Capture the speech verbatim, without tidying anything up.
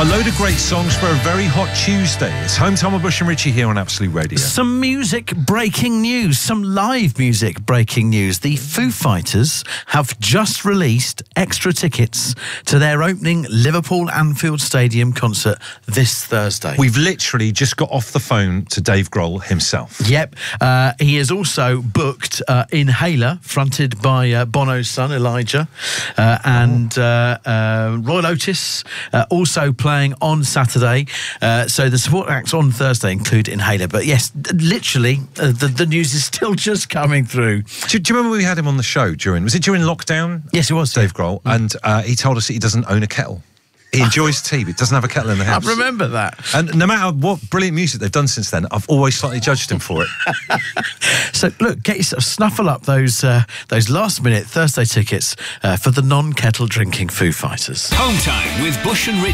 A load of great songs for a very hot Tuesday. It's Home Time with Bush and Richie here on Absolute Radio. Some music breaking news, some live music breaking news. The Foo Fighters have just released extra tickets to their opening Liverpool Anfield Stadium concert this Thursday. We've literally just got off the phone to Dave Grohl himself. Yep. Uh, he has also booked uh, Inhaler, fronted by uh, Bono's son, Elijah, uh, and uh, uh, Roy Otis, uh, also playing on Saturday. Uh, so the support acts on Thursday include Inhaler. But yes, literally, uh, the, the news is still just coming through. Do, do you remember we had him on the show during, was it during lockdown? Yes, it was. Dave Grohl. Mm. And uh, he told us that he doesn't own a kettle. He enjoys tea, but doesn't have a kettle in the house. I remember that. And no matter what brilliant music they've done since then, I've always slightly judged him for it. So, look, get yourself, snuffle up those uh, those last-minute Thursday tickets uh, for the non-kettle drinking Foo Fighters. Home Time with Bush and Richie.